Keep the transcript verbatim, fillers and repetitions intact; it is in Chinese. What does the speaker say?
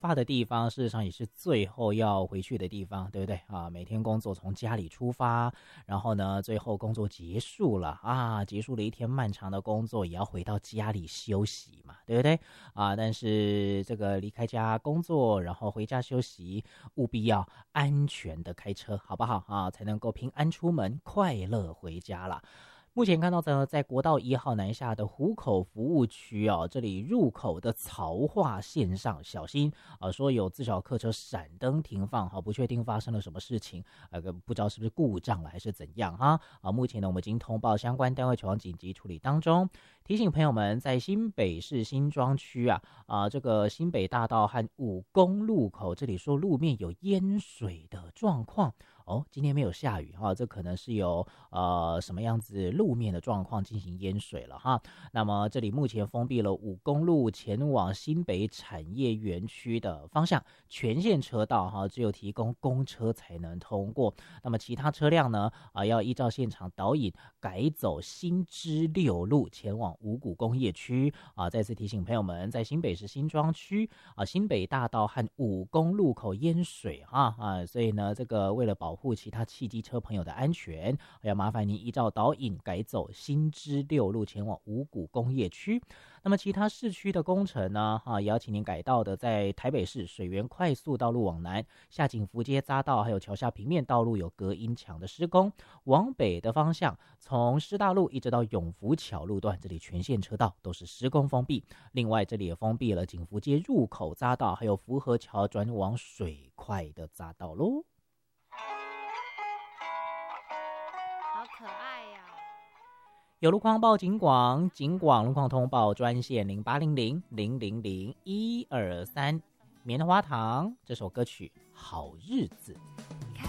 发的地方，事实上也是最后要回去的地方，对不对啊？每天工作从家里出发，然后呢，最后工作结束了啊，结束了一天漫长的工作，也要回到家里休息嘛，对不对啊？但是这个离开家工作，然后回家休息，务必要安全的开车，好不好啊？才能够平安出门，快乐回家啦。目前看到的，在国道一号南下的湖口服务区哦，这里入口的曹化线上小心啊，说有自小客车闪灯停放，好，不确定发生了什么事情，呃，不知道是不是故障了还是怎样哈啊。目前呢，我们已经通报相关单位前往紧急处理当中。提醒朋友们，在新北市新庄区啊啊，这个新北大道和武功路口这里说路面有淹水的状况。哦，今天没有下雨哈，这可能是有呃什么样子路面的状况进行淹水了哈。那么这里目前封闭了五公路前往新北产业园区的方向，全线车道哈，只有提供公车才能通过。那么其他车辆呢啊、呃，要依照现场导引改走新支六路前往五股工业区啊。再次提醒朋友们，在新北市新庄区啊，新北大道和五公路口淹水哈啊，所以呢，这个为了保护其他汽机车朋友的安全，要麻烦您依照导引改走新支六路前往五股工业区。那么其他市区的工程呢，哈、也要请您改道的，在台北市水源快速道路往南下景福街匝道还有桥下平面道路有隔音墙的施工，往北的方向从师大路一直到永福桥路段，这里全线车道都是施工封闭。另外这里也封闭了景福街入口匝道还有福和桥转往水块的匝道咯。 好可爱呀、啊！ 有路况报警广，警广路况通报专线零八零零零零零一二三。棉花糖这首歌曲《好日子》。